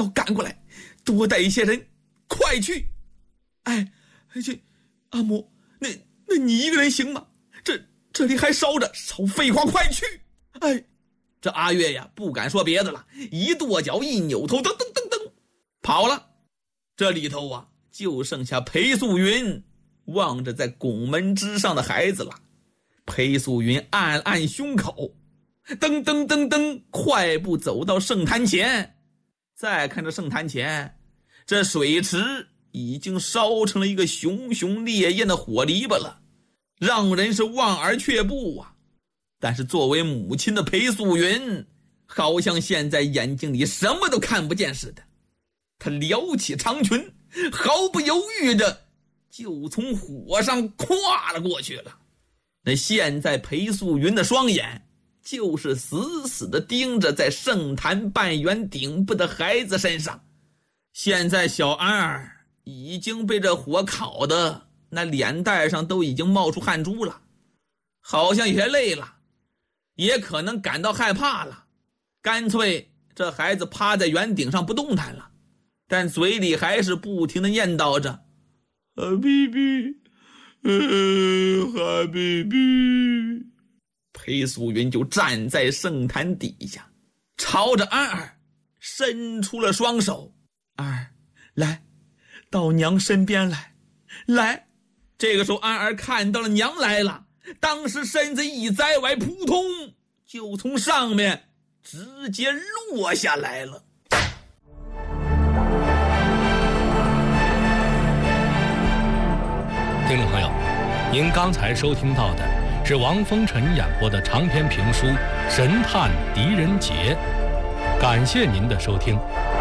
要赶过来，多带一些人，快去！哎，这阿嬷，那你一个人行吗？这里还烧着，少废话，快去！哎，这阿月呀，不敢说别的了，一跺脚，一扭头，噔噔噔噔，跑了。这里头啊，就剩下裴素云望着在拱门之上的孩子了。裴素云暗暗胸口，噔噔噔噔，快步走到圣坛前。再看着圣坛前，这水池已经烧成了一个熊熊烈焰的火篱笆了，让人是望而却步啊。但是作为母亲的裴素云，好像现在眼睛里什么都看不见似的。她撩起长裙，毫不犹豫的就从火上跨了过去了。那现在裴素云的双眼就是死死地盯着在圣坛半圆顶部的孩子身上。现在小安儿已经被这火烤的那脸蛋上都已经冒出汗珠了，好像也累了，也可能感到害怕了，干脆这孩子趴在圆顶上不动弹了，但嘴里还是不停地念叨着哈比比，哈比比。裴素云就站在圣坛底下，朝着安儿伸出了双手。安儿，来，到娘身边来，来。这个时候安儿看到了娘来了，当时身子一栽歪，扑通就从上面直接落下来了。 听众朋友，您刚才收听到的是王风尘演播的长篇评书《神探狄仁杰》，感谢您的收听。